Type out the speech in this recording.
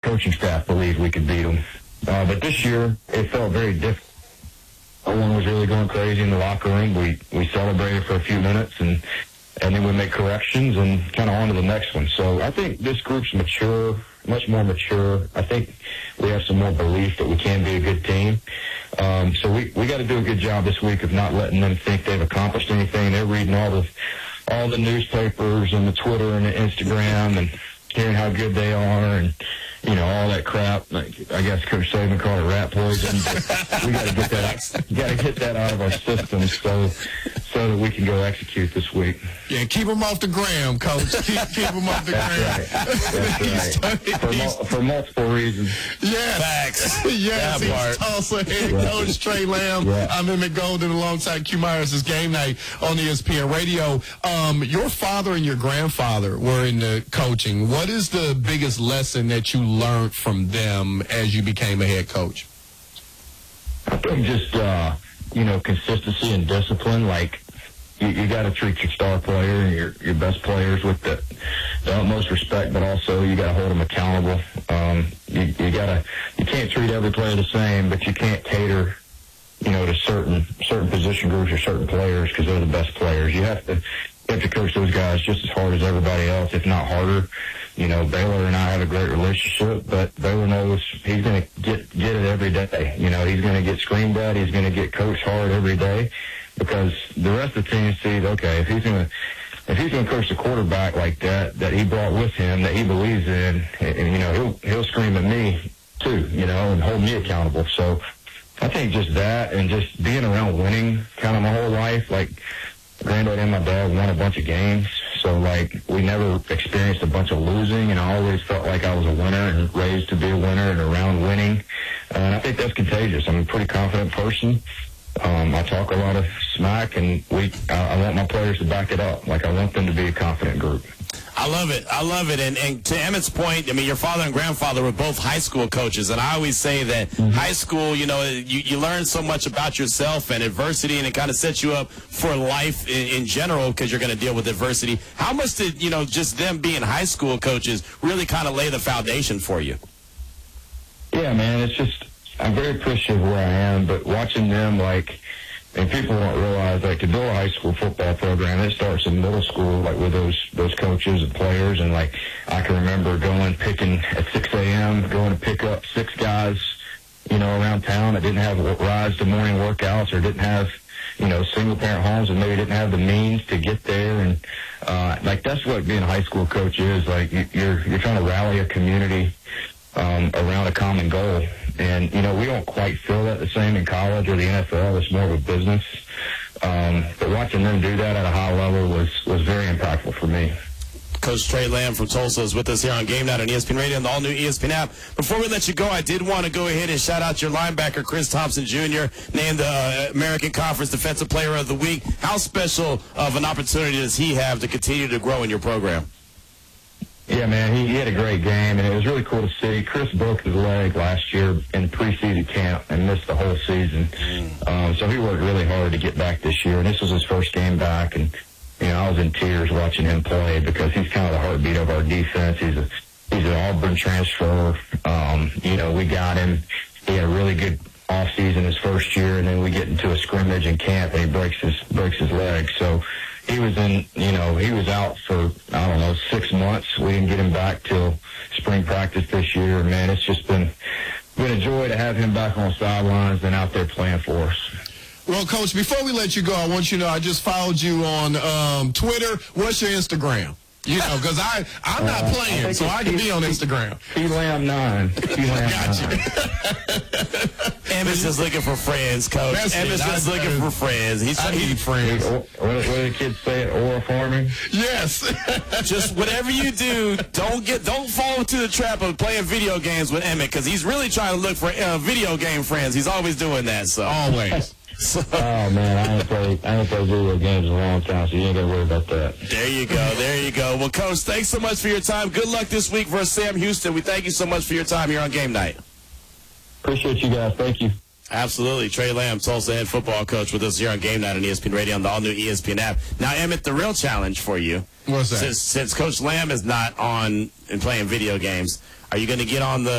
coaching staff believed we could beat them. But this year, it felt very different. No one was really going crazy in the locker room. We celebrated for a few minutes, and then we make corrections and kind of on to the next one. So I think this group's mature, much more mature. I think we have some more belief that we can be a good team. So we got to do a good job this week of not letting them think they've accomplished anything. They're reading all the newspapers and the Twitter and the Instagram and hearing how good they are and, you know, all that crap. Like, I guess Coach Saban called it rat poison. But we got to get that out of our system so that we can go execute this week. Yeah, keep him off the gram, Coach. Keep him off the gram. That's right. For multiple reasons. Yes. Facts. Yes, he's Tulsa head coach Trey Lamb. Yeah. I'm Emmett Golden alongside Q Myers. It's Game Night on ESPN Radio. Your father and your grandfather were in the coaching. What is the biggest lesson that you learned from them as you became a head coach? I think just, consistency and discipline. Like, you got to treat your star player and your best players with the utmost respect, but also you got to hold them accountable. You can't treat every player the same, but you can't cater, to certain position groups or certain players because they're the best players. You have to coach those guys just as hard as everybody else, if not harder. Baylor and I have a great relationship, but Baylor knows he's going to get it every day. He's going to get screamed at. He's going to get coached hard every day because the rest of the team sees, okay, if he's going to coach the quarterback like that he brought with him, that he believes in, and he'll scream at me too, and hold me accountable. So I think just that and just being around winning kind of my whole life, like granddad and my dad won a bunch of games. So, we never experienced a bunch of losing, and I always felt like I was a winner and raised to be a winner and around winning. And I think that's contagious. I'm a pretty confident person. I talk a lot of smack, and I want my players to back it up. I want them to be a confident group. I love it. And to Emmett's point, I mean, your father and grandfather were both high school coaches. And I always say that high school, you learn so much about yourself and adversity, and it kind of sets you up for life in general because you're going to deal with adversity. How much did, just them being high school coaches really kind of lay the foundation for you? Yeah, man, it's just, I'm very appreciative of where I am, but watching them, and people don't realize, to build a high school football program, it starts in middle school, with those coaches and players. And, I can remember picking at 6 a.m., going to pick up 6 guys, around town that didn't have rides to morning workouts or didn't have, single-parent homes and maybe didn't have the means to get there. And, that's what being a high school coach is. You're trying to rally a community around a common goal. And, we don't quite feel that the same in college or the NFL. It's more of a business. But watching them do that at a high level was very impactful for me. Coach Trey Lamb from Tulsa is with us here on Game Night on ESPN Radio and the all-new ESPN app. Before we let you go, I did want to go ahead and shout out your linebacker, Chris Thompson Jr., named the American Conference Defensive Player of the Week. How special of an opportunity does he have to continue to grow in your program? Yeah, man, he had a great game, and it was really cool to see. Chris broke his leg last year in preseason camp and missed the whole season. So he worked really hard to get back this year, and this was his first game back. And, I was in tears watching him play because he's kind of the heartbeat of our defense. He's an Auburn transfer. We got him. He had a really good offseason his first year, and then we get into a scrimmage in camp, and he breaks his leg. So he was he was out for, 6 months. We didn't get him back till spring practice this year. Man, it's just been a joy to have him back on the sidelines and out there playing for us. Well, Coach, before we let you go, I want you to know I just followed you on Twitter. What's your Instagram? Because I'm not playing, so I can be on Instagram. Lamb9. Gotcha. Emmett's just looking for friends, Coach. Emmett's just looking for friends. I need friends. What do the kids say? Oral farming? Yes. Just whatever you do, don't fall into the trap of playing video games with Emmett because he's really trying to look for video game friends. He's always doing that. So always. Oh, man, I ain't played video games in a long time, so you ain't got to worry about that. There you go. Well, Coach, thanks so much for your time. Good luck this week versus Sam Houston. We thank you so much for your time here on Game Night. Appreciate you guys. Thank you. Absolutely. Trey Lamb, Tulsa head football coach, with us here on Game Night on ESPN Radio on the all-new ESPN app. Now, Emmett, the real challenge for you. What's that? Since Coach Lamb is not on and playing video games, are you going to get on the